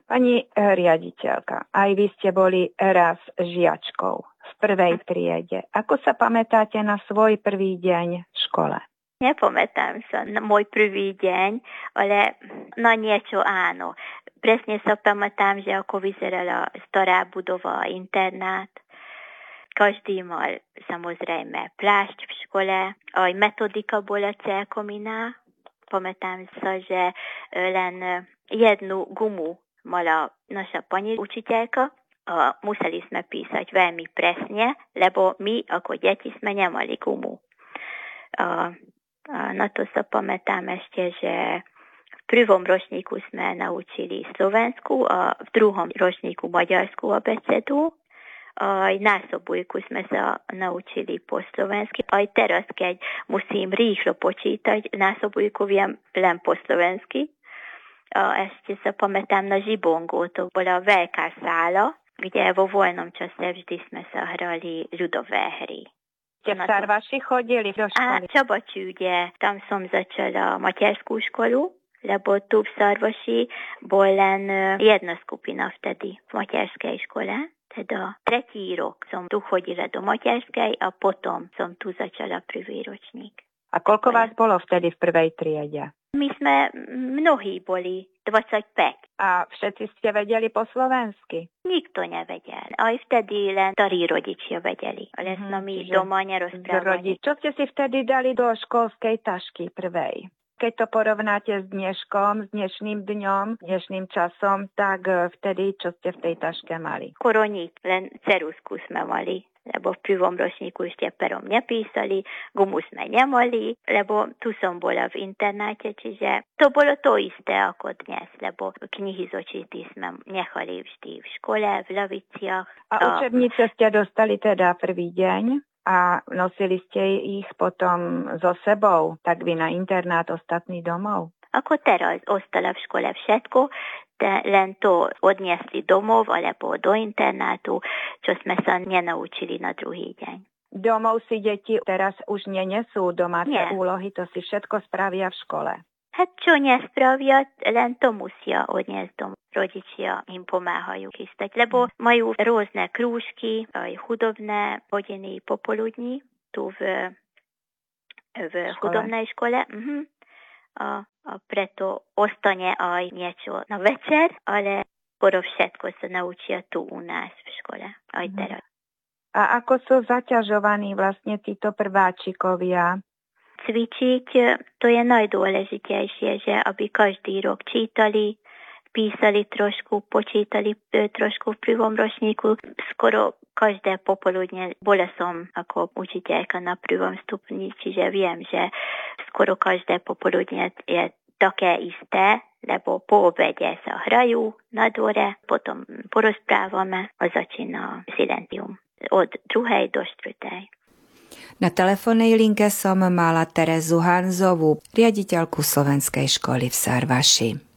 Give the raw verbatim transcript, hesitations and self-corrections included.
Pani riaditeľka, aj vy ste boli raz žiačkou v prvej triede. Ako sa pamätáte na svoj prvý deň v škole? Nepamätám sa na môj prvý deň, ale na niečo áno. Presne sa pamätám, že ako vyzerala stará budova a internát. Každý mal samozrejme plášť v škole, aj metodika bola celkom iná. Pamätám sa, že len jednu gumu mala naša pani učiteľka a museli sme písať veľmi presne, lebo my ako deti sme nemali gumu. A A na to sa pamätám ešte, že v prvom ročníku sme naučili slovensku a v druhom ročníku maďarskú abecedu. Aj násobujku sme sa naučili po slovensky. Aj teraz, keď musím rýchlo počítať, násobujku viem len po slovensky. A ešte sa pamätám na žibongu. To bola veľká sála, kde vo voľnom čase vždy sme sa hrali ľudové hry. Ste v Sarvaši chodili do školy? A Čabačúde, tam som začala materskú školu, lebo tu v Sarvaši bol len jedna skupina vtedy v materskej škole. Teda tretí rok som tu chodila do materskej a potom som tu začala prvý ročník. A koľko vás bolo vtedy v prvej triede? My sme mnohí boli, dvadsaťpäť. A všetci ste vedeli po slovensky? Nikto nevedel. Aj vtedy len starí rodičia vedeli. Ale mm, s nami doma nerozprávali. Čo ste si vtedy dali do školskej tašky prvej? Keď to porovnáte s dneškom, s dnešným dňom, dnešným časom, tak vtedy, čo ste v tej taške mali? Koroniť, len ceruzku sme mali, lebo v prvom ročníku ešte perom nepísali, gumu sme nemali, lebo tu som bola v internáte, čiže to bolo to isté ako dnes, lebo knihy z očity sme nechali vždy v škole, v laviciach. A učebnice ste dostali teda prvý deň? A nosili ste ich potom so sebou, tak vy na internát, ostatný domov? Ako teraz ostala v škole všetko, len to odniesli domov alebo do internátu, čo sme sa nenaučili na druhý deň. Domov si deti teraz už nenesú domáce Nie. úlohy, to si všetko spravia v škole. A čo nespravia, len to musia odniesť domov. Rodičia im pomáhajú chystať, lebo majú rôzne krúžky, aj chudobné hodiny popoludní tu v, v chudobnej škole. Uh-huh. A, a preto ostane aj niečo na večer, ale skoro všetko sa naučia tu u nás v škole, aj teraz. A ako sú zaťažovaní vlastne títo prváčikovia? Cvičiť, to je najdôležitejšie, že aby každý rok čítali, písali trošku, počítali trošku v prvom ročníku. Skoro každé popoludne bola som ako učiteľka na prvom stupni, čiže viem, že skoro každé popoludne je také isté, lebo po obede sa hrajú na dvore, potom porozprávame a začína silencium od druhej do štvrtej. Na telefónnej linke som mala Terezu Hanzovú, riaditeľku slovenskej školy v Sarvaši.